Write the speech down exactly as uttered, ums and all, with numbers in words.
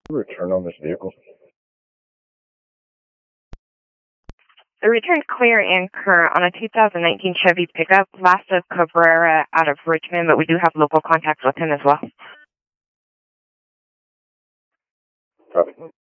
Return on this vehicle. The returned clear and current on a two thousand nineteen Chevy pickup, last of Cabrera out of Richmond, but we do have local contacts with him as well. Copy.